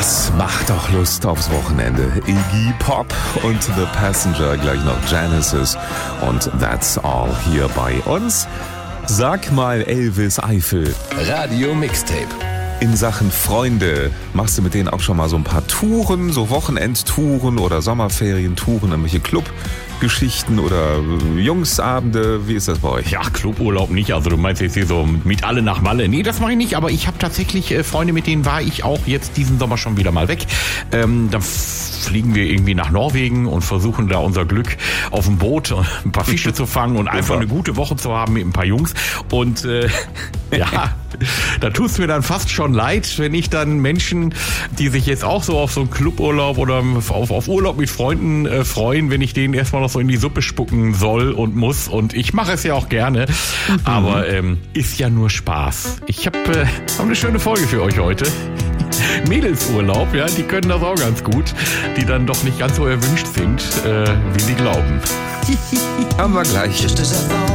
Das macht doch Lust aufs Wochenende. Iggy Pop und The Passenger, gleich noch Genesis und That's All hier bei uns. Sag mal, Elvis Eifel. Radio Mixtape. In Sachen Freunde, machst du mit denen auch schon mal so ein paar Touren, so Wochenendtouren oder Sommerferientouren, irgendwelche Clubgeschichten oder Jungsabende? Wie ist das bei euch? Ja, Cluburlaub nicht. Also du meinst jetzt hier so mit alle nach Malle. Nee, das mache ich nicht. Aber ich habe tatsächlich Freunde, mit denen war ich auch jetzt diesen Sommer schon wieder mal weg. Dann fliegen wir irgendwie nach Norwegen und versuchen da unser Glück auf dem Boot ein paar Fische zu fangen und einfach eine gute Woche zu haben mit ein paar Jungs. Und ja, da tut es mir dann fast schon leid, wenn ich dann Menschen, die sich jetzt auch so auf so einen Cluburlaub oder auf Urlaub mit Freunden freuen, wenn ich denen erstmal noch so in die Suppe spucken soll und muss. Und ich mache es ja auch gerne, aber ist ja nur Spaß. Ich habe eine schöne Folge für euch heute. Mädelsurlaub, ja, die können das auch ganz gut, die dann doch nicht ganz so erwünscht sind, wie sie glauben. Haben wir gleich.